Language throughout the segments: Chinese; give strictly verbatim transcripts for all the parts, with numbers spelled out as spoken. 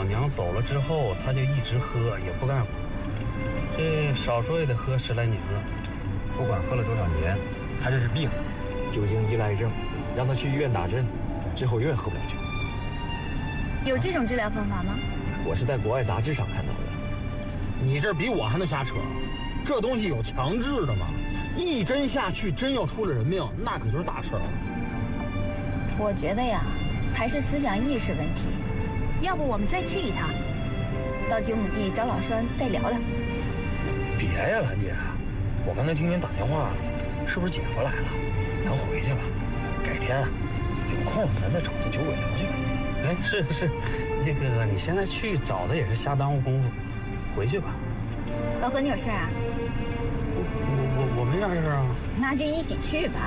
老娘走了之后，他就一直喝，也不干活。这少说也得喝十来年了。 不管喝了多少年，他这是病，酒精依赖症，让他去医院打针，之后永远喝不了酒。 有这种治疗方法吗？ 我是在国外杂志上看到的。 你这比我还能瞎扯，这东西有强制的吗？一针下去，真要出了人命，那可就是大事儿了。 我觉得呀，还是思想意识问题。要不我们再去一趟，到九亩地找老栓再聊聊。 别呀，兰姐，我刚才听您打电话，是不是姐夫来了？咱回去吧，改天有空咱再找那酒鬼聊去。 哎，是是，那个你现在去找的也是瞎耽误功夫，回去吧。 老何，你有事啊？ 我我我没啥事啊。 那就一起去吧。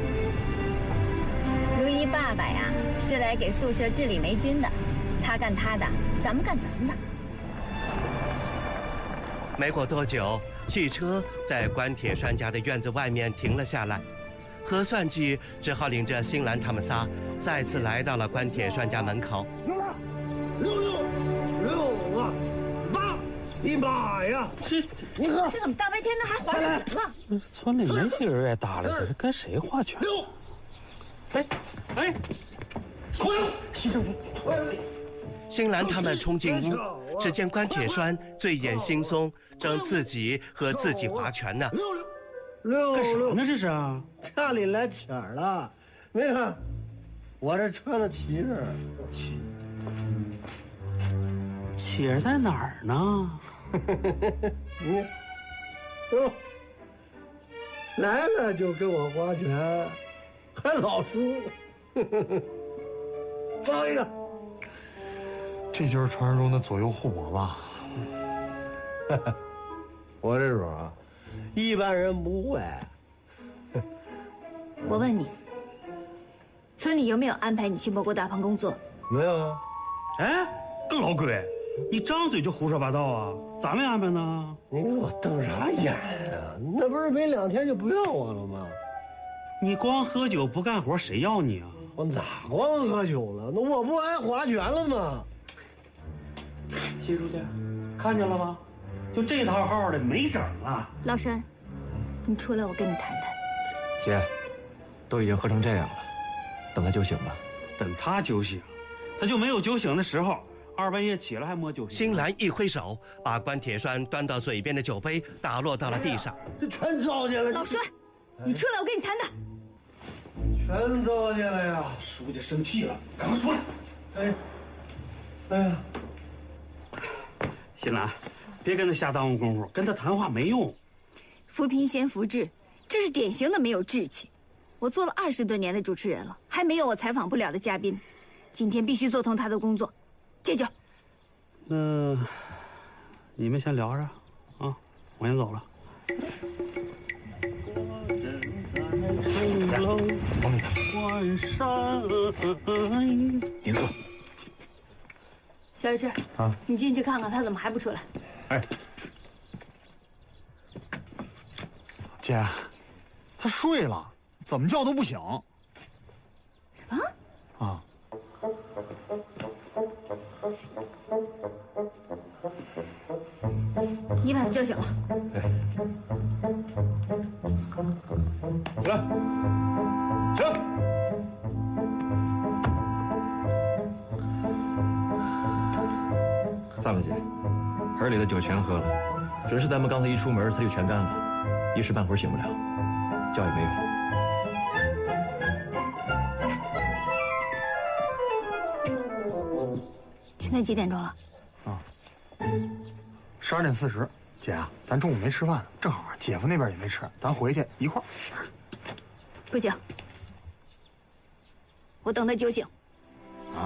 如一爸爸呀，是来给宿舍治理霉菌的，他干他的，咱们干咱们的。 没过多久，汽车在关铁栓家的院子外面停了下来，何算计只好领着新兰他们仨再次来到了关铁栓家门口。 六六六啊，八一把呀！ 这你喝， 这怎么大白天的还划着钱了？ 村里没几个人也搭理这，这跟谁划拳？ 六， 哎哎， 快！ 新兰他们冲进屋，只见关铁栓醉眼惺忪，正自己和自己划拳呢。 六干啥六， 呢这是啊？ 家里来钱儿了，没看，我这穿的旗子， 旗，旗儿在哪儿呢？ 你，哟，来了就跟我划拳，还老输，造一个。 这就是传说中的左右互搏吧？ 我这种啊，一般人不会。 我问你，村里有没有安排你去某国大棚工作？ 没有啊。 哎，老鬼，你张嘴就胡说八道啊！咋没安排呢？ 你给我瞪啥眼啊？那不是没两天就不要我了吗？ 你光喝酒不干活，谁要你啊？ 我哪光喝酒了？那我不挨划拳了吗？ 记住点，看见了吗？就这套号的没整了。 老山，你出来，我跟你谈谈。 姐，都已经喝成这样了，等他酒醒吧。 等他酒醒，他就没有酒醒的时候。二半夜起来还摸酒醒。 新兰一挥手，把关铁栓端到嘴边的酒杯打落到了地上。 这全糟践了！ 老栓，你出来，我跟你谈谈。 全糟践了呀！ 书记生气了，赶快出来！ 哎，哎呀！ 新兰，别跟他瞎耽误功夫，跟他谈话没用。 扶贫先扶志，这是典型的没有志气。我做了二十多年的主持人了，还没有我采访不了的嘉宾。今天必须做通他的工作，戒酒。 那你们先聊着啊，我先走了。 往里头。 关山， 您坐。 小雨志啊， 你进去看看他怎么还不出来。 哎，姐，他睡了，怎么叫都不醒。 什么？ 啊。 你把他叫醒了。 哎。起来，起来。 算了，姐，盆里的酒全喝了，准是咱们刚才一出门他就全干了，一时半会儿醒不了，叫也没用。 现在几点钟了？ 啊，十二点四十。姐啊，咱中午没吃饭，正好姐夫那边也没吃，咱回去一块儿。 不行，我等他酒醒。 啊？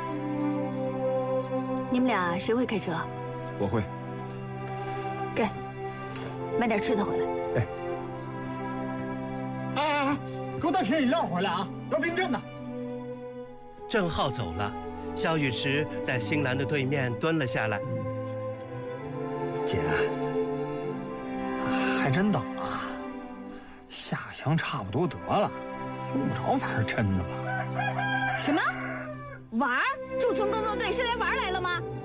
你们俩谁会开车？ 我会。 给，买点吃的回来。 哎，哎哎哎，给我带瓶饮料回来啊，要冰镇的。 郑浩走了，肖雨池在新兰的对面蹲了下来。 姐，还真等啊，下乡差不多得了，用不着玩真的吧？ 什么？玩？驻村工作队是来玩来了吗？